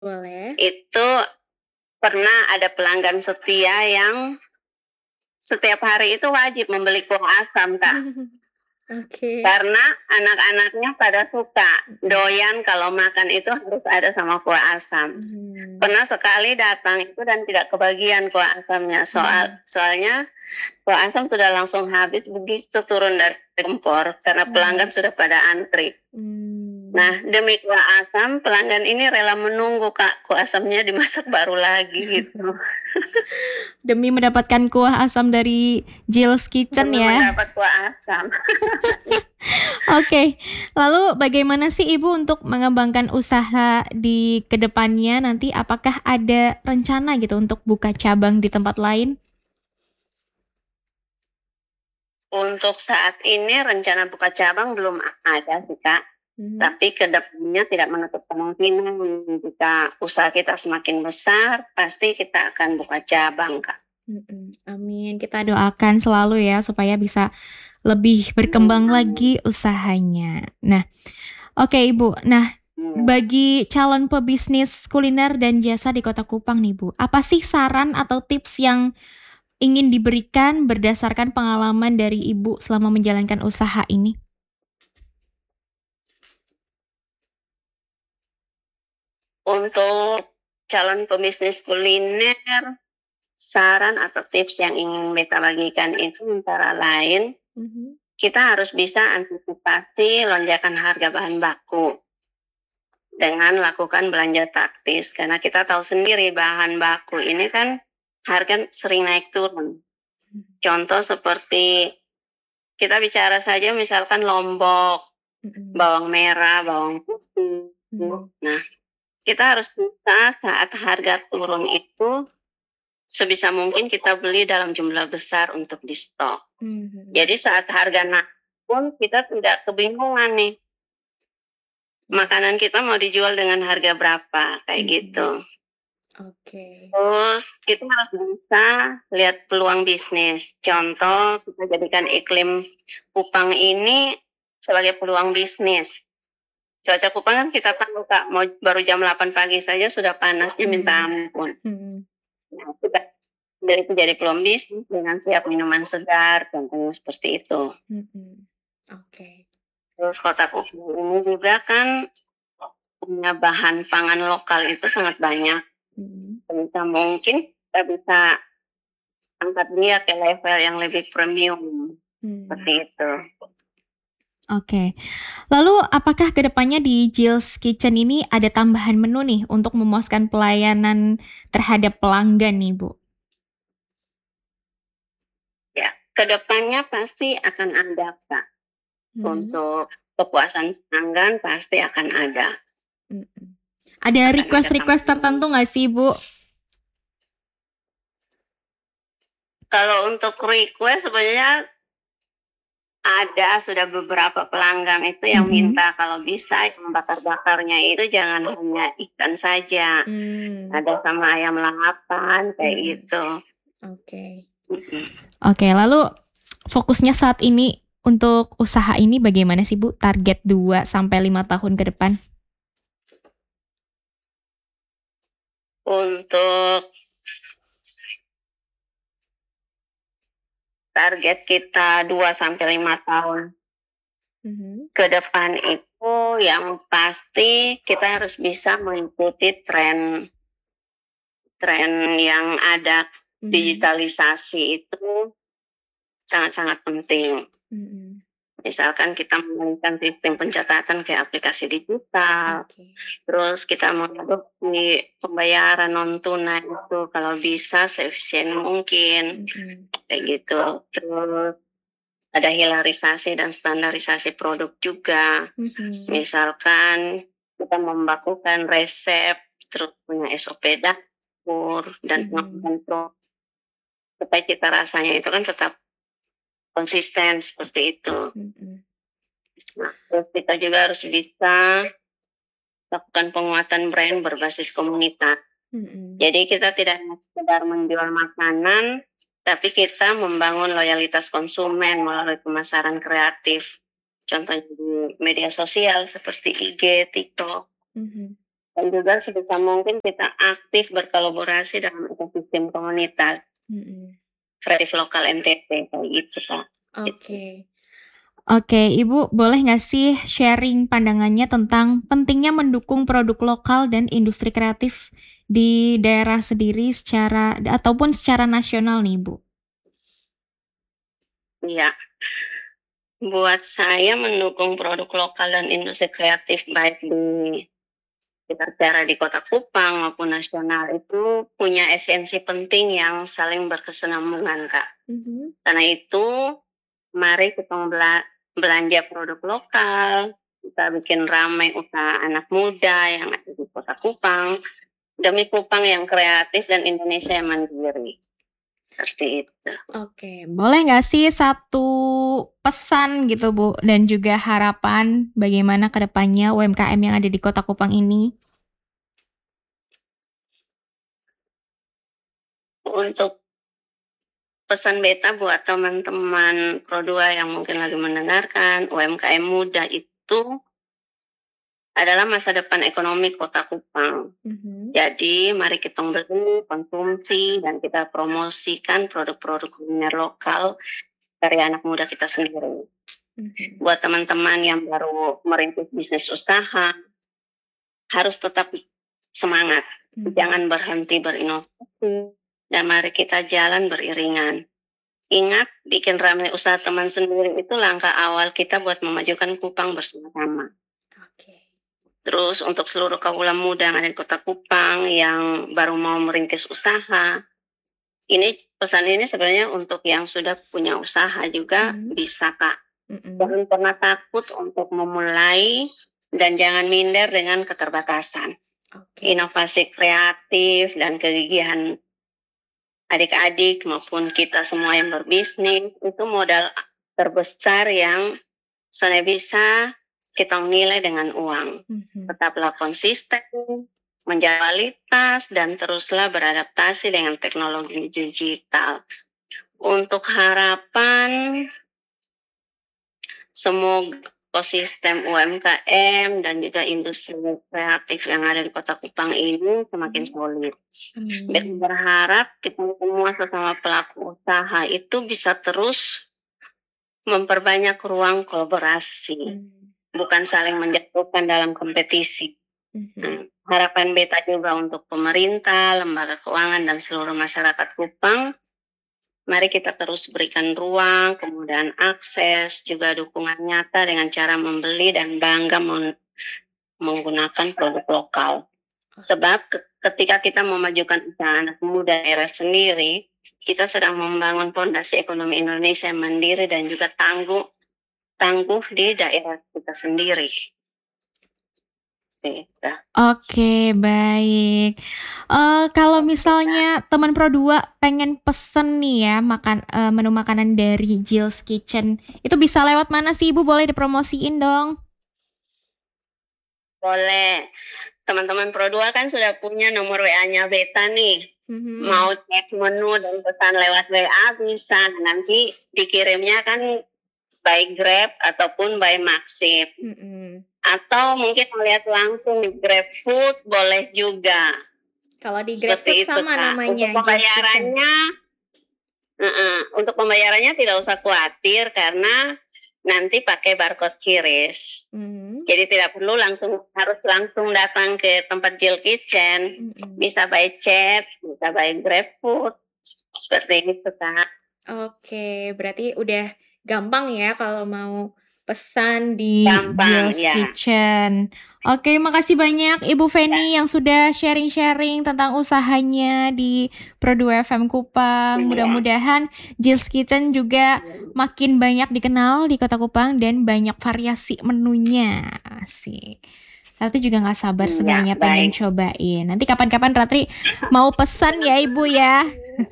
Boleh. Itu pernah ada pelanggan setia yang setiap hari itu wajib membeli kuah asam, Kak. Oke. Karena anak-anaknya pada suka doyan kalau makan itu harus ada sama kuah asam. Pernah sekali datang itu dan tidak kebagian kuah asamnya. Soalnya kuah asam sudah langsung habis begitu turun dari kompor karena pelanggan sudah pada antri. Nah, demi kuah asam pelanggan ini rela menunggu, Kak, kuah asamnya dimasak baru lagi gitu. Demi mendapatkan kuah asam dari Jill's Kitchen Demi ya. mendapat kuah asam. Oke, lalu bagaimana sih Ibu untuk mengembangkan usaha di kedepannya nanti? Apakah ada rencana gitu untuk buka cabang di tempat lain? Untuk saat ini rencana buka cabang belum ada sih, Kak. Tapi kedepannya tidak menutup kemungkinan jika usaha kita semakin besar, pasti kita akan buka cabang, Kak. Amin. Kita doakan selalu ya supaya bisa lebih berkembang lagi usahanya. Nah, oke Ibu. Nah, bagi calon pebisnis kuliner dan jasa di Kota Kupang nih Bu, apa sih saran atau tips yang ingin diberikan berdasarkan pengalaman dari Ibu selama menjalankan usaha ini? Untuk calon pebisnis kuliner, saran atau tips yang ingin beta bagikan itu antara lain, kita harus bisa antisipasi lonjakan harga bahan baku dengan lakukan belanja taktis karena kita tahu sendiri bahan baku ini kan harga sering naik turun. Contoh seperti kita bicara saja misalkan lombok, bawang merah, bawang putih. Nah, kita harus bisa saat harga turun itu sebisa mungkin kita beli dalam jumlah besar untuk di stok. Jadi saat harga naik pun kita tidak kebingungan nih. Makanan kita mau dijual dengan harga berapa, kayak gitu. Oke. Terus kita harus bisa lihat peluang bisnis. Contoh, kita jadikan iklim Kupang ini sebagai peluang bisnis. Cuaca Kupang kan kita tahu, Kak, mau baru jam 8 pagi saja sudah panasnya minta ampun. Nah, kita dari itu jadi peluang bisnis dengan siap minuman segar, contohnya seperti itu. Oke. Terus Kota Kupang ini juga kan punya bahan pangan lokal itu sangat banyak. Sebisa mungkin kita bisa angkat dia ke level yang lebih premium. Seperti itu. Oke. Lalu apakah kedepannya di Jill's Kitchen ini ada tambahan menu nih untuk memuaskan pelayanan terhadap pelanggan nih Bu? Ya, kedepannya pasti akan ada, Kak. Untuk kepuasan pelanggan pasti akan ada. Ada request-request tertentu nggak sih Bu? Kalau untuk request sebenarnya ada sudah beberapa pelanggan itu yang minta kalau bisa yang bakar-bakarnya itu jangan hanya ikan saja. Ada sama ayam lalapan kayak gitu. Oke. Oke, lalu fokusnya saat ini untuk usaha ini bagaimana sih Bu? Target 2 sampai 5 tahun ke depan? Untuk target kita 2 sampai 5 tahun ke depan itu yang pasti kita harus bisa mengikuti tren yang ada. Digitalisasi itu sangat-sangat penting. Misalkan kita menggunakan sistem pencatatan kayak aplikasi digital, terus kita mengadopsi pembayaran non tunai itu kalau bisa seefisien mungkin, kayak gitu. Terus ada hilarisasi dan standarisasi produk juga. Misalkan kita membakukan resep, terus punya SOP dapur dan kontrol supaya cita rasanya itu kan tetap konsisten seperti itu. Nah, terus kita juga harus bisa lakukan penguatan brand berbasis komunitas. Jadi kita tidak hanya sekedar menjual makanan, tapi kita membangun loyalitas konsumen melalui pemasaran kreatif. Contohnya di media sosial seperti IG, TikTok, Dan juga sebisa mungkin kita aktif berkolaborasi dalam ekosistem komunitas kreatif lokal NTT kayak gitu, Kak. Oke, Ibu boleh nggak sih sharing pandangannya tentang pentingnya mendukung produk lokal dan industri kreatif di daerah sendiri ataupun secara nasional nih, Bu? Iya. Buat saya mendukung produk lokal dan industri kreatif baik di sekitar di Kota Kupang maupun nasional itu punya esensi penting yang saling berkesinambungan, Kak. Karena itu, mari kita belanja produk lokal, kita bikin ramai usaha anak muda yang ada di Kota Kupang, demi Kupang yang kreatif dan Indonesia yang mandiri. Seperti itu. Oke, boleh nggak sih satu pesan gitu, Bu, dan juga harapan bagaimana ke depannya UMKM yang ada di Kota Kupang ini? Untuk pesan beta buat teman-teman Pro2 yang mungkin lagi mendengarkan, UMKM muda itu adalah masa depan ekonomi Kota Kupang. Jadi mari kita beli, konsumsi, dan kita promosikan produk-produk kuliner lokal dari anak muda kita sendiri. Buat teman-teman yang baru merintis bisnis usaha, harus tetap semangat. Jangan berhenti berinovasi, dan mari kita jalan beriringan. Ingat, bikin ramai usaha teman sendiri itu langkah awal kita buat memajukan Kupang bersama-sama. Terus untuk seluruh kaula muda yang ada di Kota Kupang yang baru mau merintis usaha, pesan ini sebenarnya untuk yang sudah punya usaha juga bisa, Kak. Jangan pernah takut untuk memulai dan jangan minder dengan keterbatasan. Inovasi kreatif dan kegigihan adik-adik maupun kita semua yang berbisnis itu modal terbesar yang soalnya bisa kita nilai dengan uang. Tetaplah konsisten, menjaga kualitas, dan teruslah beradaptasi dengan teknologi digital. Untuk harapan, semoga ekosistem UMKM dan juga industri kreatif yang ada di Kota Kupang ini semakin solid. Dan berharap kita semua sesama pelaku usaha itu bisa terus memperbanyak ruang kolaborasi. Bukan saling menjatuhkan dalam kompetisi. Harapan beta juga untuk pemerintah, lembaga keuangan, dan seluruh masyarakat Kupang, mari kita terus berikan ruang, kemudahan akses, juga dukungan nyata dengan cara membeli dan bangga menggunakan produk lokal. Sebab ketika kita memajukan usaha anak muda daerah sendiri, kita sedang membangun fondasi ekonomi Indonesia yang mandiri dan juga tangguh di daerah kita sendiri. Oke, baik. Kalau misalnya teman Pro2 pengen pesen nih ya menu makanan dari Jill's Kitchen, itu bisa lewat mana sih, Ibu? Boleh dipromosiin dong? Boleh. Teman-teman Pro2 kan sudah punya nomor WA-nya beta nih. Mau cek menu dan pesan lewat WA bisa. Nanti dikirimnya kan by Grab ataupun by Maxip. Atau mungkin melihat langsung di GrabFood boleh juga. Kalau di GrabFood sama namanya. Untuk pembayarannya tidak usah khawatir karena nanti pakai barcode QRIS. Jadi tidak perlu harus langsung datang ke tempat Jill Kitchen. Bisa by chat, bisa by GrabFood. Seperti itu, Kak. Oke, berarti udah gampang ya kalau mau pesan di Jill's Kitchen. Oke, makasih banyak Ibu Feni yang sudah sharing-sharing tentang usahanya di Pro2 FM Kupang. Mudah-mudahan Jill's Kitchen juga makin banyak dikenal di Kota Kupang dan banyak variasi menunya. Asik. Ratri juga gak sabar sebenarnya pengen cobain. Nanti kapan-kapan Ratri mau pesan ya Ibu ya.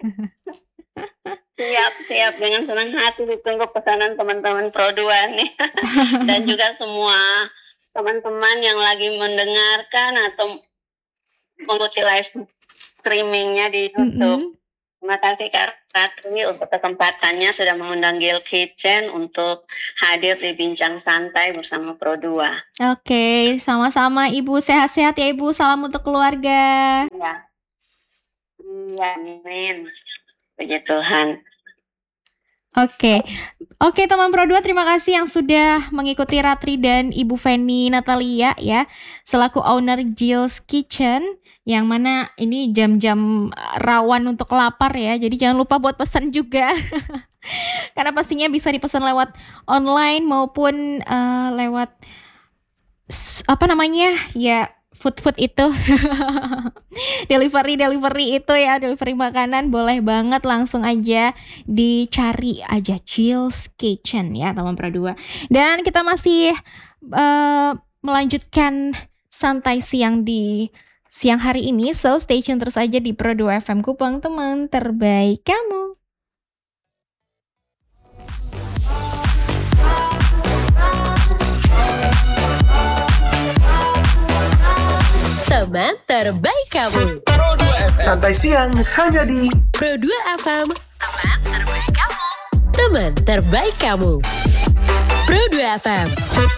Siap dengan senang hati ditunggu pesanan teman-teman Pro2 nih. Dan juga semua teman-teman yang lagi mendengarkan atau mengikuti live streamingnya di YouTube. Terima kasih, Kak. Ratri untuk kesempatannya sudah mengundang Gale Kitchen untuk hadir di Bincang Santai bersama Pro2. Oke, sama-sama Ibu, sehat-sehat ya Ibu, salam untuk keluarga. Iya, amin. Puji Tuhan. Oke, teman Pro2, terima kasih yang sudah mengikuti Ratri dan Ibu Feni Natalia ya, selaku owner Jill's Kitchen, yang mana ini jam-jam rawan untuk lapar ya, jadi jangan lupa buat pesan juga. Karena pastinya bisa dipesan lewat online maupun lewat food itu. delivery itu ya, delivery makanan, boleh banget, langsung aja dicari aja Jill's Kitchen ya teman Pro2. Dan kita masih melanjutkan santai siang di siang hari ini, so stay tune terus aja di Pro2 FM Kupang, teman terbaik kamu. Teman terbaik kamu. Pro2 FM. Santai siang hanya di Pro2 FM. Teman terbaik kamu. Teman terbaik kamu. Pro2 FM.